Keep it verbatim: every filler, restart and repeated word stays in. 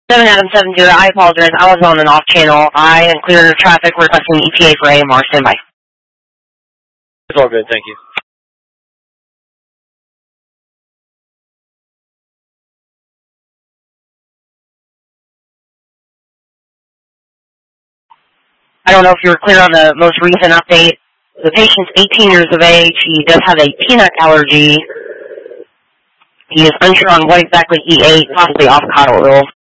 seven Adam seven zero, I apologize. I was on an off channel. I am clear of traffic requesting E T A for A M R. Stand by. It's all good, thank you. I don't know if you were clear on the most recent update. The patient's eighteen years of age. He does have a peanut allergy. He is unsure on what exactly he ate, possibly avocado oil.